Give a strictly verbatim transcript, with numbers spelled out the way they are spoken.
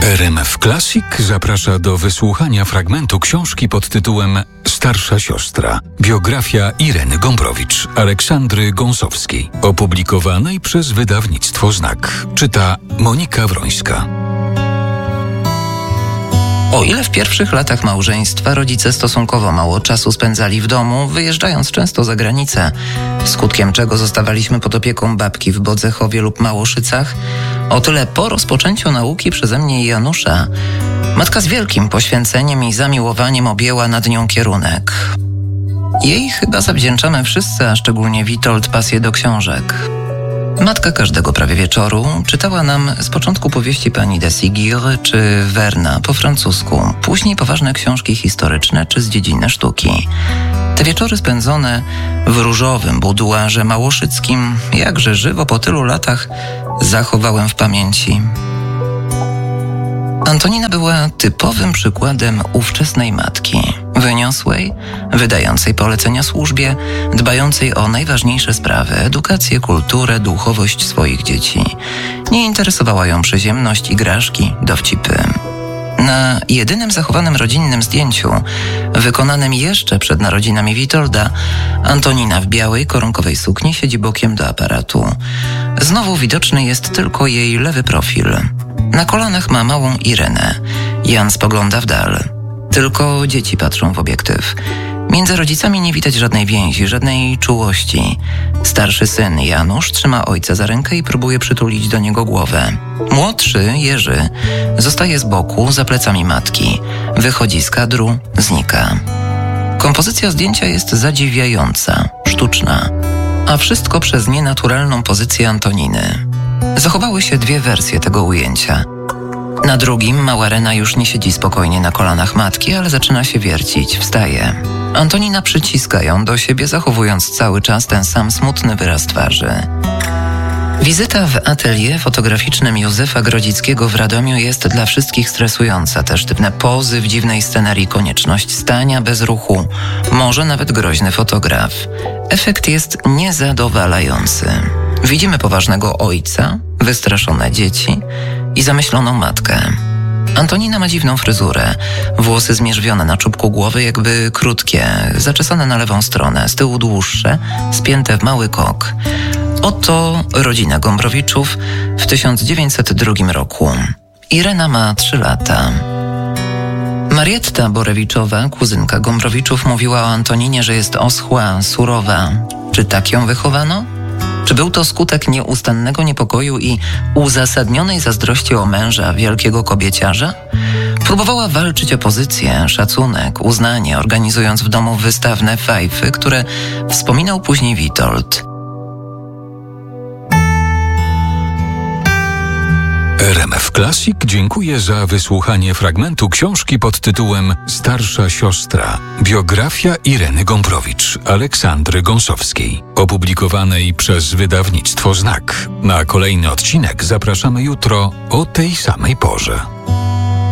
R M F Classic zaprasza do wysłuchania fragmentu książki pod tytułem Starsza siostra. Biografia Ireny Gombrowicz, Aleksandry Gąsowskiej, opublikowanej przez wydawnictwo Znak. Czyta Monika Wrońska. O ile w pierwszych latach małżeństwa rodzice stosunkowo mało czasu spędzali w domu, wyjeżdżając często za granicę, skutkiem czego zostawaliśmy pod opieką babki w Bodzechowie lub Małoszycach, o tyle po rozpoczęciu nauki przeze mnie i Janusza, matka z wielkim poświęceniem i zamiłowaniem objęła nad nią kierunek. Jej chyba zawdzięczamy wszyscy, a szczególnie Witold, pasję do książek. Matka każdego prawie wieczoru czytała nam z początku powieści pani de Sigir czy Verna po francusku, później poważne książki historyczne czy z dziedziny sztuki. Te wieczory spędzone w różowym buduarze małoszyckim, jakże żywo po tylu latach zachowałem w pamięci. Antonina była typowym przykładem ówczesnej matki. Wyniosłej, wydającej polecenia służbie, dbającej o najważniejsze sprawy, edukację, kulturę, duchowość swoich dzieci. Nie interesowała ją przyziemność, igraszki, dowcipy. Na jedynym zachowanym rodzinnym zdjęciu, wykonanym jeszcze przed narodzinami Witolda, Antonina w białej, koronkowej sukni siedzi bokiem do aparatu. Znowu widoczny jest tylko jej lewy profil. Na kolanach ma małą Irenę. Jan spogląda w dal. Tylko dzieci patrzą w obiektyw. Między rodzicami nie widać żadnej więzi, żadnej czułości. Starszy syn Janusz trzyma ojca za rękę i próbuje przytulić do niego głowę. Młodszy, Jerzy, zostaje z boku, za plecami matki. Wychodzi z kadru, znika. Kompozycja zdjęcia jest zadziwiająca, sztuczna, a wszystko przez nienaturalną pozycję Antoniny. Zachowały się dwie wersje tego ujęcia. Na drugim mała Rena już nie siedzi spokojnie na kolanach matki, ale zaczyna się wiercić, wstaje. Antonina przyciska ją do siebie, zachowując cały czas ten sam smutny wyraz twarzy. Wizyta w atelier fotograficznym Józefa Grodzickiego w Radomiu jest dla wszystkich stresująca. Te sztywne pozy w dziwnej scenerii, konieczność stania bez ruchu, może nawet groźny fotograf. Efekt jest niezadowalający. Widzimy poważnego ojca, wystraszone dzieci i zamyśloną matkę. Antonina ma dziwną fryzurę, włosy zmierzwione na czubku głowy, jakby krótkie, zaczesane na lewą stronę, z tyłu dłuższe, spięte w mały kok. Oto rodzina Gombrowiczów w tysiąc dziewięćset drugim roku. Irena ma trzy lata. Marietta Borewiczowa, kuzynka Gombrowiczów, mówiła o Antoninie, że jest oschła, surowa. Czy tak ją wychowano? Czy był to skutek nieustannego niepokoju i uzasadnionej zazdrości o męża, wielkiego kobieciarza? Próbowała walczyć o pozycję, szacunek, uznanie, organizując w domu wystawne fajfy, które wspominał później Witold. R M F Classic dziękuję za wysłuchanie fragmentu książki pod tytułem Starsza siostra. Biografia Ireny Gombrowicz, Aleksandry Gąsowskiej, opublikowanej przez wydawnictwo Znak. Na kolejny odcinek zapraszamy jutro o tej samej porze.